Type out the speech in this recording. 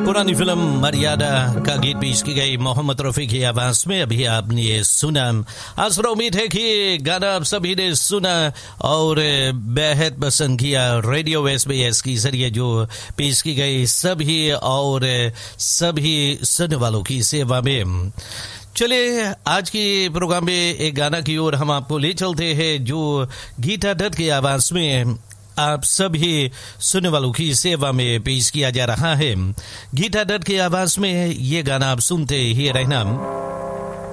पुरानी फिल्म मर्यादा का गीत पेश की गई मोहम्मद रफी की आवाज में अभी आपने ये सुना। आसरा उम्मीद है कि गाना आप सभी ने सुना और बेहद पसंद किया। रेडियो SBS के जरिए जो पेश की गई सभी और सभी सुनने वालों की सेवा में। चलिए आज की प्रोग्राम में एक गाना की ओर हम आपको ले चलते हैं जो गीता दत्त की आवाज में आप सभी सुनने वालों की सेवा में पेश किया जा रहा है। गीता दत्त की आवाज में ये गाना आप सुनते ही रहना।